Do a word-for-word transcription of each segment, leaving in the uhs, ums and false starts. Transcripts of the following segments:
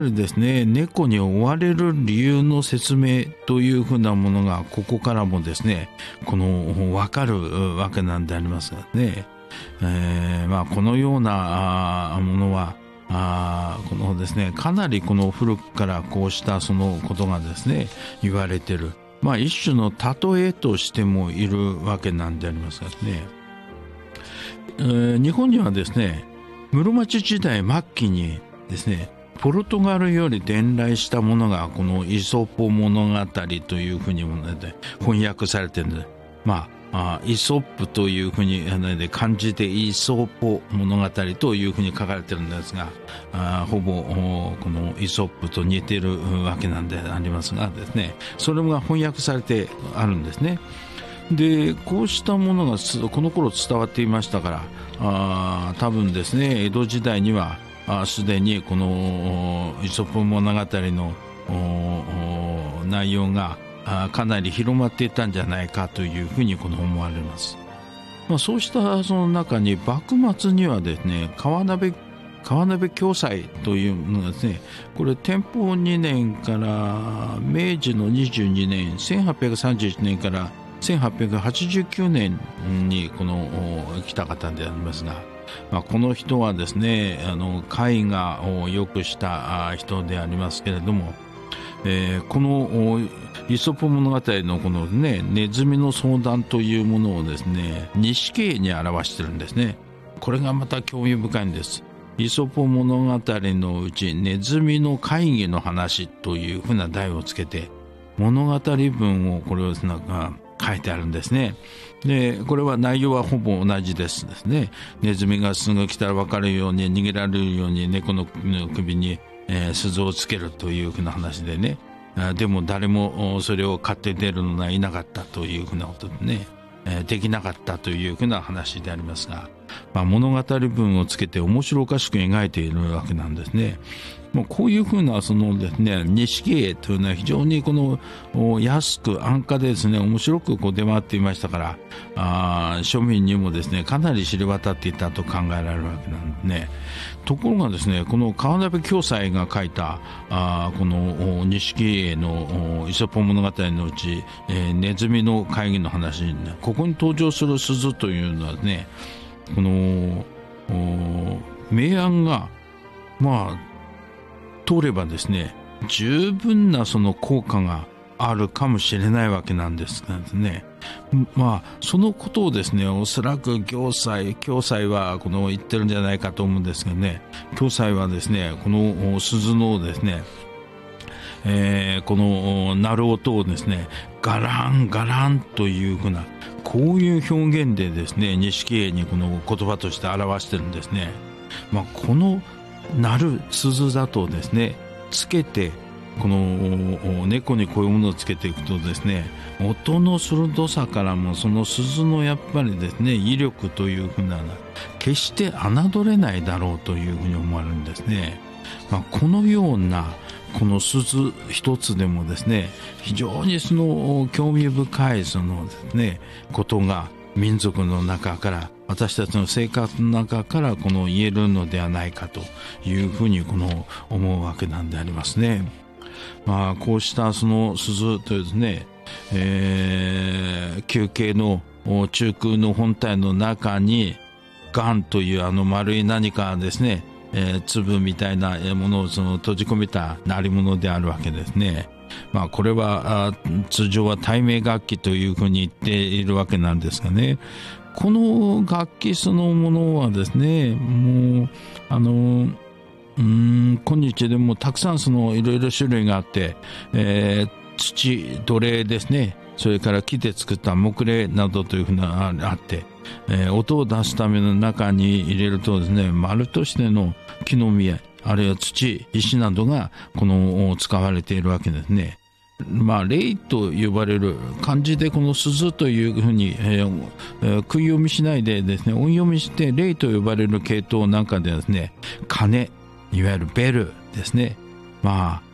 ですね、猫に追われる理由の説明というふうなものがここからもですね、この分かるわけなんでありますがね、えーまあ、このようなものはあこのですね、かなりこの古くからこうしたそのことがですね言われている、まあ、一種の例えとしてもいるわけなんでありますがね、えー、日本にはですね、室町時代末期にですね、ポルトガルより伝来したものがこのイソポ物語というふうにも、ね、翻訳されているので、まあ、あイソップというふうに、ね、漢字でイソポ物語というふうに書かれているんですが、あほぼこのイソップと似ているわけなんでありますがですね、それが翻訳されてあるんですね。でこうしたものがこの頃伝わっていましたから、あ多分ですね、江戸時代にはすでにこのイソップ物語の内容がかなり広まっていたんじゃないかというふうにこの思われます。まあ、そうしたその中に幕末にはですね、川鍋川鍋暁斎というのがですね、これ天保にねんから明治のにじゅうにねん、せんはっぴゃくさんじゅういちねんからせんはっぴゃくはちじゅうきゅうねんにこの来た方でありますが、まあ、この人はですね、あの絵画をよくした人でありますけれども、えー、このイソップ物語のこのね、ネズミの相談というものをですね、錦絵に表してるんですね。これがまた興味深いんです。イソップ物語のうちネズミの会議の話というふうな題をつけて物語文をこれをですね書いてあるんですね。でこれは内容はほぼ同じですですね。ネズミがすぐ来たら分かるように逃げられるように猫の首に、えー、鈴をつけるというふうな話でね、でも誰もそれを買って出るのがいなかったというふうなことでね、えー、できなかったというふうな話でありますが、まあ、物語文をつけて面白おかしく描いているわけなんですね。もうこういうふうなそのですね、錦絵というのは非常にこの安く安価でですね、面白くこう出回っていましたから、あ庶民にもですねかなり知れ渡っていたと考えられるわけなんですね。ところがですね、この川鍋暁斎が書いたあこの錦絵のイソップ物語のうち、えー、ネズミの会議の話、ね、ここに登場する鈴というのはですね、この明暗がまあ通ればですね、十分なその効果があるかもしれないわけなんですがですね、まあそのことをですね、おそらく暁斎暁斎はこの言ってるんじゃないかと思うんですけどね、暁斎はですね、この鈴のですね、えー、この鳴る音をですね、ガランガランというふうなこういう表現でですね、錦絵にこの言葉として表してるんですね。まあ、この鳴る鈴だとですね、つけてこの猫にこういうものをつけていくとですね、音の鋭さからもその鈴のやっぱりですね威力というふうな決して侮れないだろうというふうに思われるんですね。まあ、このようなこの鈴一つでもですね、非常にその興味深いそのですねことが民族の中から私たちの生活の中からこの言えるのではないかというふうにこの思うわけなんでありますね。まあ、こうしたその鈴というですね、えー、球形の中空の本体の中にガンというあの丸い何かですね、えー、粒みたいなものをその閉じ込めた鳴り物であるわけですね。まあ、これは通常は対名楽器というふうに言っているわけなんですがね、この楽器そのものはですね、もうあのうーん今日でもたくさんそのいろいろ種類があって、えー、土土鈴ですね、それから木で作った木鈴などというふうなあって、えー、音を出すための中に入れるとですね、丸としての木の実あるいは土石などがこの使われているわけですね。まあ、霊と呼ばれる漢字でこの鈴というふうに、えーえー、食い読みしないでですね、音読みして霊と呼ばれる系統なんかではですね、鐘いわゆるベルですね、ま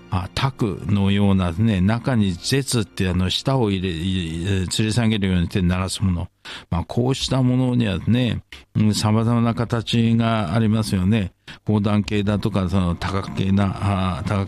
あタクのようなね、中に絶ってあの舌を入れ、吊り下げるように手鳴らすもの。まあ、こうしたものにはね、様々な形がありますよね。砲弾系だとか、その多角系な、あ多角